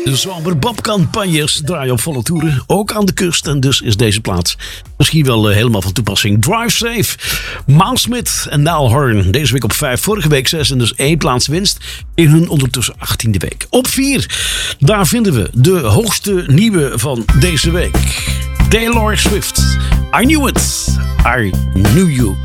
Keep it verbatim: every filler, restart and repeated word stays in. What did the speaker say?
De zomerbobcampagnes draaien op volle toeren, ook aan de kust. En dus is deze plaats misschien wel uh, helemaal van toepassing. Drive Safe, Miles Smith en Niall Horan. Deze week op vijf, vorige week zes en dus één plaats winst in hun ondertussen achttiende week. Op vier, daar vinden we de hoogste nieuwe van deze week. Taylor Swift, I Knew It, I Knew You.